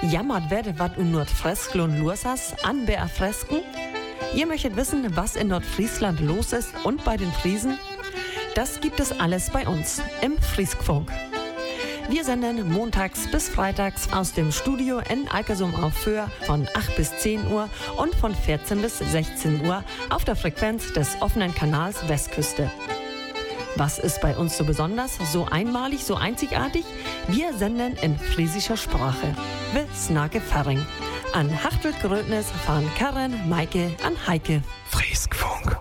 Jammert wird, wat in Nordfriesland los ist, an Beerfresken? Ihr möchtet wissen, was in Nordfriesland los ist und bei den Friesen? Das gibt es alles bei uns im Frieskfunk. Wir senden montags bis freitags aus dem Studio in Alkersum auf Föhr von 8 bis 10 Uhr und von 14 bis 16 Uhr auf der Frequenz des offenen Kanals Westküste. Was ist bei uns so besonders, so einmalig, so einzigartig? Wir senden in friesischer Sprache. Wir snake Ferring. An Hachtel Grödnis fahren Karen, Maike, an Heike. Frieskfunk.